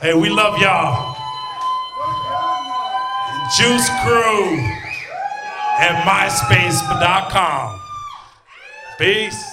Hey, we love y'all. Juice Crew at myspace.com. Peace.